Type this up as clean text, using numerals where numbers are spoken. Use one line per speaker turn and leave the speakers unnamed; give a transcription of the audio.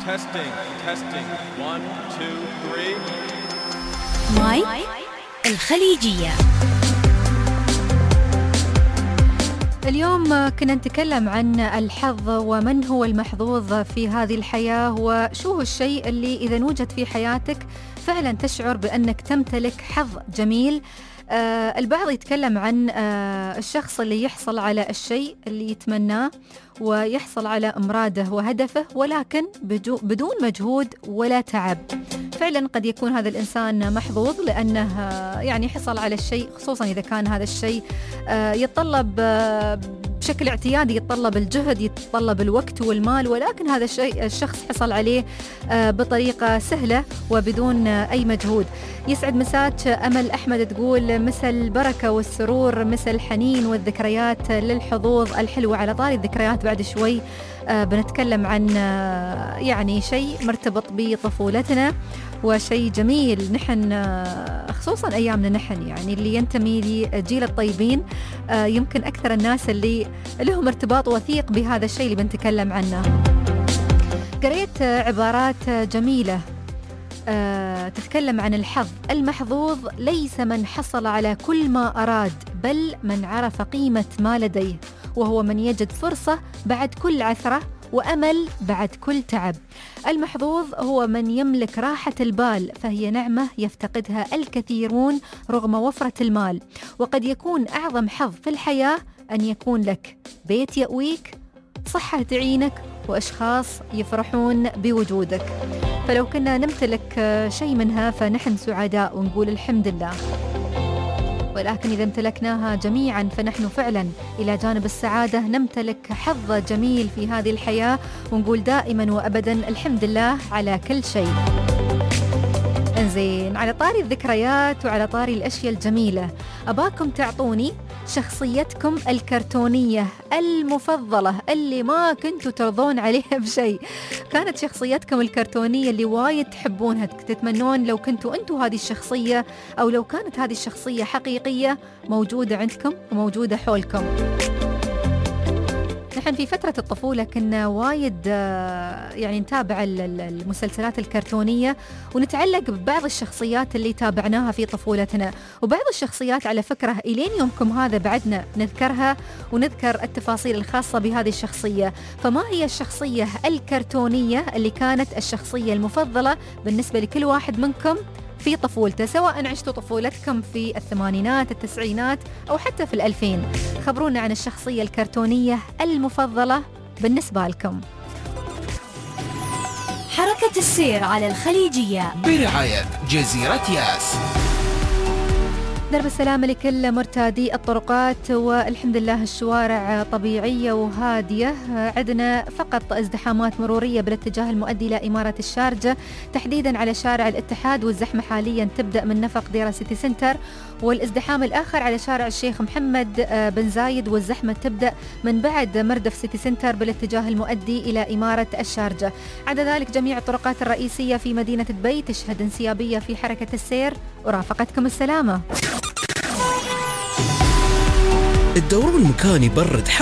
testing 1 2 3
مايك الخليجية. اليوم كنا نتكلم عن الحظ ومن هو المحظوظ في هذه الحياة، وشو هو الشيء اللي إذا وجد في حياتك فعلا تشعر بأنك تمتلك حظ جميل. البعض يتكلم عن الشخص اللي يحصل على الشيء اللي يتمناه ويحصل على مراده وهدفه، ولكن بدون مجهود ولا تعب. فعلا قد يكون هذا الإنسان محظوظ لأنه يعني حصل على الشيء، خصوصا إذا كان هذا الشيء يتطلب بشكل اعتيادي، يتطلب الجهد، يتطلب الوقت والمال، ولكن هذا الشيء الشخص حصل عليه بطريقة سهلة وبدون أي مجهود. يسعد مساك أمل أحمد، تقول مسا البركة والسرور، مسا الحنين والذكريات للحظوظ الحلوة. على طاري الذكريات بعد شوي بنتكلم عن يعني شيء مرتبط بطفولتنا وشيء جميل. نحن خصوصا أيامنا نحن يعني اللي ينتمي لجيل الطيبين يمكن أكثر الناس اللي لهم ارتباط وثيق بهذا الشيء اللي بنتكلم عنه. قريت عبارات جميلة تتكلم عن الحظ. المحظوظ ليس من حصل على كل ما أراد، بل من عرف قيمة ما لديه، وهو من يجد فرصة بعد كل عثرة وأمل بعد كل تعب. المحظوظ هو من يملك راحة البال، فهي نعمة يفتقدها الكثيرون رغم وفرة المال. وقد يكون أعظم حظ في الحياة أن يكون لك بيت يأويك، صحة تعينك، وأشخاص يفرحون بوجودك. فلو كنا نمتلك شيء منها فنحن سعداء ونقول الحمد لله، ولكن إذا امتلكناها جميعا فنحن فعلا إلى جانب السعادة نمتلك حظ جميل في هذه الحياة، ونقول دائما وأبدا الحمد لله على كل شيء. انزين، على طاري الذكريات وعلى طاري الأشياء الجميلة، أباكم تعطوني شخصيتكم الكرتونية المفضلة اللي ما كنتوا ترضون عليها بشيء. كانت شخصيتكم الكرتونية اللي وايد تحبونها، تتمنون لو كنتوا أنتوا هذه الشخصية، أو لو كانت هذه الشخصية حقيقية موجودة عندكم وموجودة حولكم. نحن في فترة الطفولة كنا وايد يعني نتابع المسلسلات الكرتونية ونتعلق ببعض الشخصيات اللي تابعناها في طفولتنا، وبعض الشخصيات على فكرة إلين يومكم هذا بعدنا نذكرها ونذكر التفاصيل الخاصة بهذه الشخصية. فما هي الشخصية الكرتونية اللي كانت الشخصية المفضلة بالنسبة لكل واحد منكم في طفولته، سواء عشتوا طفولتكم في الثمانينات، التسعينات، أو حتى في 2000؟ خبرونا عن الشخصية الكرتونية المفضلة بالنسبة لكم.
حركة السير على الخليجية
برعاية جزيرة ياس.
درب السلامة لكل مرتادي الطرقات، والحمد لله الشوارع طبيعية وهادية. عندنا فقط ازدحامات مرورية بالاتجاه المؤدي إلى إمارة الشارجة، تحديدا على شارع الاتحاد، والزحمة حاليا تبدأ من نفق ديرة سيتي سنتر، والازدحام الآخر على شارع الشيخ محمد بن زايد، والزحمة تبدأ من بعد مردف سيتي سنتر بالاتجاه المؤدي إلى إمارة الشارجة. عدا ذلك جميع الطرقات الرئيسية في مدينة دبي تشهد انسيابية في حركة السير. ورافقتكم السلامة.
الدوران المكاني برد